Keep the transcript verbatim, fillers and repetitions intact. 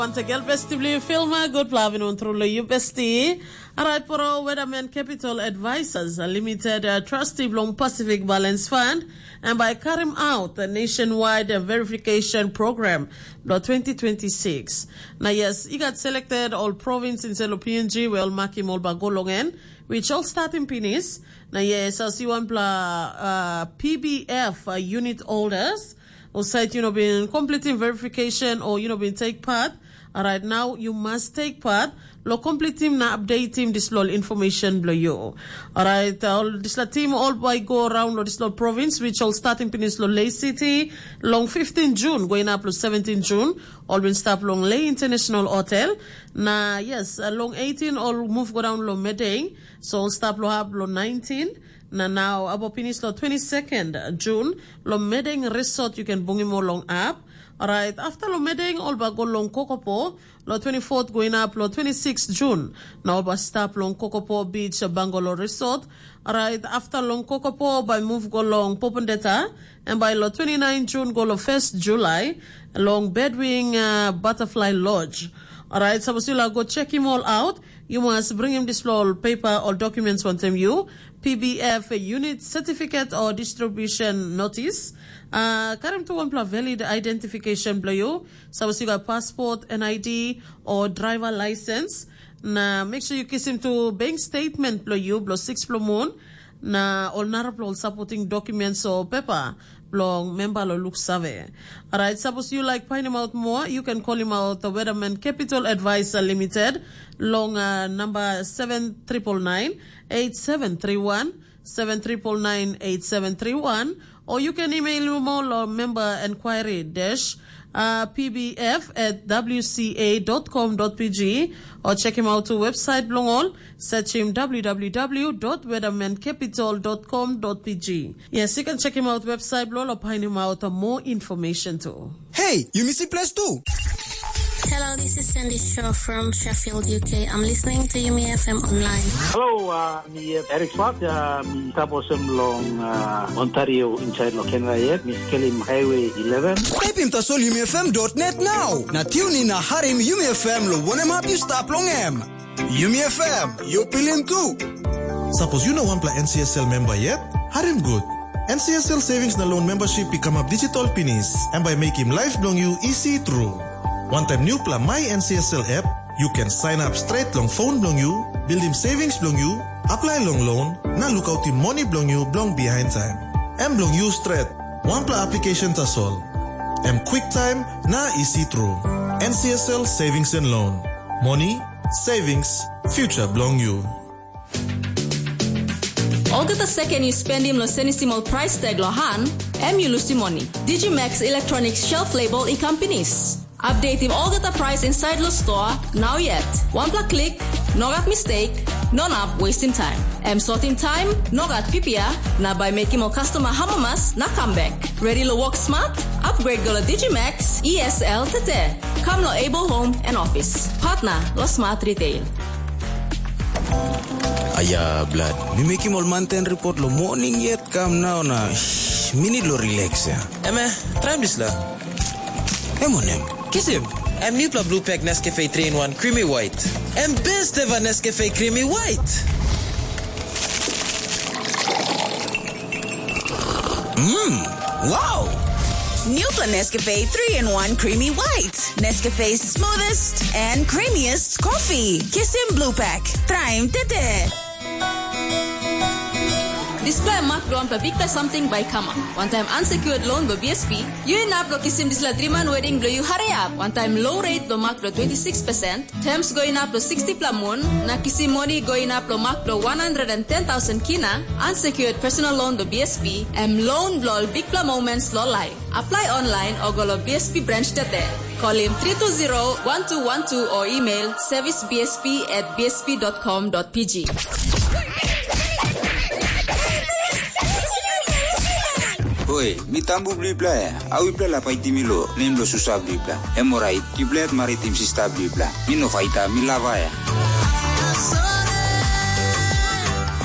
Want to get vestibly filmer, good plavin on through you bestie. Alright, for all Weatherman Capital Advisors, a limited uh, trustee Long Pacific Balance Fund, and by carrying out a nationwide uh, verification program, the twenty twenty-six. Now, yes, you got selected all province in Selo P N G, well, Maki Molba Golongen, which all starting pinis. Now, yes, as you want uh, P B F uh, unit holders, or site, you know, been completing verification or, you know, been take part. All right, now you must take part. Lo complete team na update team this lol information below you. All right, all this la team all by go around lo this lol province which all starting peninsula Lay City long fifteenth June going up to seventeenth June. All been stop long Lay International Hotel. Na yes, uh, long eighteen all move go down lo Medang. So all stop lo have lo nineteen. Na now about peninsula twenty-second June lo Medang Resort you can bring him along up. Alright, after lo Medang, all ba go long Kokopo, lo twenty-fourth going up, lo twenty-sixth June. Now all ba stop long Kokopo Beach, Bangalore Resort. Alright, after long Kokopo, by move go long Popondetta, and by lo twenty-ninth June go lo first July, long Bedwing uh, Butterfly Lodge. Alright, so you go check him all out. You must bring him this little paper or documents one time you. P B F unit certificate or distribution notice. Uh, karim to one valid identification below you. So you got passport, N I D or driver license. Na make sure you kiss him to bank statement below you, below six below moon. Na all naraplo supporting documents or paper. Long member lo look survey. Alright, suppose you like find him out more, you can call him out the Weatherman Capital Advisor Limited, long uh, number seven triple nine eight seven three one seven triple nine eight seven three one, or you can email him all or member enquiry dash uh, pbf at w c a dot com dot p g, or check him out to website long all, search him w w w dot weatherman capital dot com dot p g. Yes, you can check him out website blog or find him out uh, more information too. Hey, you miss place too? Hello, this is Sandy Shaw from Sheffield, U K. I'm listening to Yumi F M online. Hello, uh, me uh, Eric Swart, uh, me tapos long uh, Ontario inside lo Canada yet, me Kelim Highway eleven. Type him to sol yumi f m dot net now. Na tune in na harim Yumi F M lo one em happy stop long em. Yumi F M, you pilin too. Suppose you know one pla N C S L member yet? Harim good. N C S L Savings na Loan membership become a digital pinis, and by making life long you easy through. One time new pla My N C S L app, you can sign up straight long phone long you, build him savings long you, apply long loan, na look out him money long you long behind time. M long you straight, one pla application tas all. M quick time, na easy through. N C S L Savings and Loan. Money, savings, future belong you. Olga the second you spend him lo senissimo price tag lo han, M you lose money. Digimax Electronics shelf label in companies. Update him all the price inside the store now yet. One pla click, no got mistake, no up wasting time. Am sorting time, no got P P A, na by making more customer hamamas, na come back. Ready to work smart? Upgrade go to Digimax E S L Tete. Come lo able home and office. Partner lo smart retail. Aya, blood. Me make him all mountain report lo morning yet come now na. Shh, minute lo relax ya. Eme, try this la. Emon em. Kiss him. I'm new pla Blue Pack Nescafe three in one Creamy White. And best ever Nescafe Creamy White. Mmm, wow. New pla Nescafe three in one Creamy White. Nescafe's smoothest and creamiest coffee. Kiss him Blue Pack. Try him tete. Display mark loan pa big something by Kama. One time unsecured loan by B S P. You in up lo kisim disla three-man wedding blow you hurry up. One time low rate lo mark lo twenty-six percent. Terms going up lo sixty pla moon. Na kisim money going up lo mark lo one hundred ten thousand kina. Unsecured personal loan lo B S P. M loan blow big pla moments lo live. Apply online or go lo B S P branch tete. Call him three two zero one two one two or email servicebsp at b s p dot com dot p g. Oi, mi tambu bli bla ya. Awi bla la paiti milo, nem lo susah bli bla. Emorai, ki bla maritim sista bli bla. Mi no faita mi lava ya.